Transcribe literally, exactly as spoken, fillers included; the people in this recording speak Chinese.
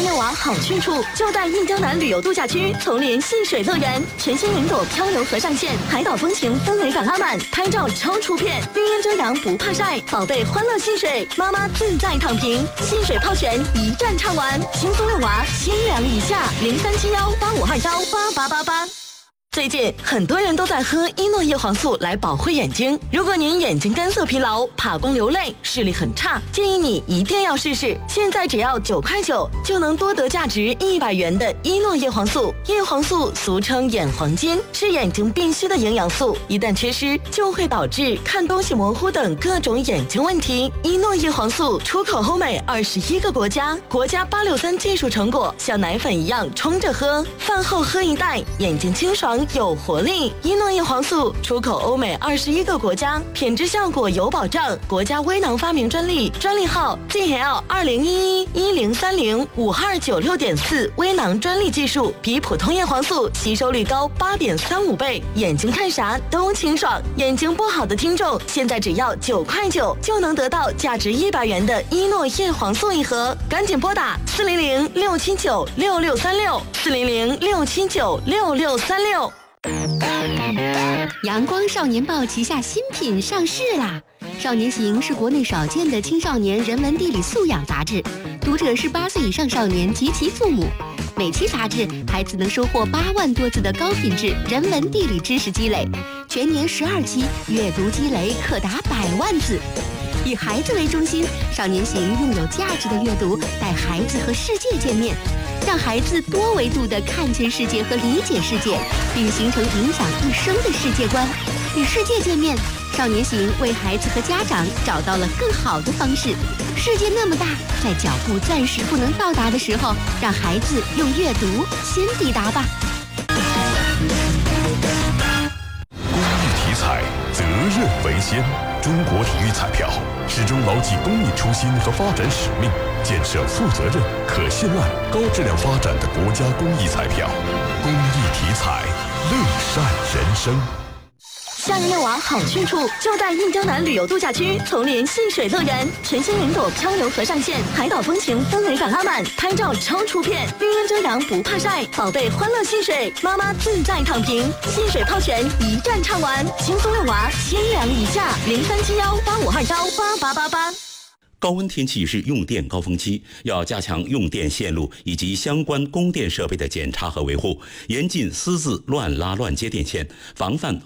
日遛娃好去处就在印江南旅游度假区丛林戏水乐园，全新云朵漂流河上线，海岛风情氛围感拉满，拍照超出片，绿荫遮阳不怕晒，宝贝欢乐戏水，妈妈自在躺平，戏水泡泉一站唱完，轻松遛娃，千两以下，零三七幺八五二幺八八八八。最近很多人都在喝伊诺叶黄素来保护眼睛。如果您眼睛干涩疲劳、怕光流泪、视力很差，建议你一定要试试。现在只要九块九就能多得价值一百元的伊诺叶黄素。叶黄素俗称眼黄金，是眼睛必需的营养素，一旦缺失就会导致看东西模糊等各种眼睛问题。伊诺叶黄素出口欧美二十一个国家，国家八六三技术成果，像奶粉一样冲着喝，饭后喝一袋，眼睛清爽有活力。伊诺叶黄素出口欧美二十一个国家，品质效果有保障，国家微囊发明专利，专利号 G L 二零一一一零三零五二九六点四，微囊专利技术，比普通叶黄素吸收率高八点三五倍，眼睛看啥都清爽。眼睛不好的听众，现在只要九块九就能得到价值一百元的伊诺叶黄素一盒，赶紧拨打四零零六七九六六三六四零零六七九六六三六。 阳光少年报旗下新品上市啦！少年行是国内少见的青少年人文地理素养杂志，读者是八岁以上少年及其父母。每期杂志，孩子能收获八万多字的高品质人文地理知识积累，全年十二期，阅读积累可达百万字。以孩子为中心，少年行用有价值的阅读带孩子和世界见面，让孩子多维度地看见世界和理解世界，并形成影响一生的世界观。与世界见面，少年行为孩子和家长找到了更好的方式。世界那么大，在脚步暂时不能到达的时候，让孩子用阅读先抵达吧。 公益体彩，责任为先。中国体育彩票始终牢记公益初心和发展使命，建设负责任、可信赖、高质量发展的国家公益彩票。公益体彩，乐善人生。 夏日遛娃好去处就在印江南旅游度假区丛林戏水乐园，全新云朵漂流河上线，海岛风情氛围感拉满，拍照超出片，绿荫遮阳不怕晒，宝贝欢乐戏水，妈妈自在躺平，戏水泡泉一站唱完，轻松遛娃，千两以下，零三七幺八五二幺八八八八。 高温天气是用电高峰期，要加强用电线路以及相关供电设备的检查和维护，严禁私自乱拉乱接电线，防范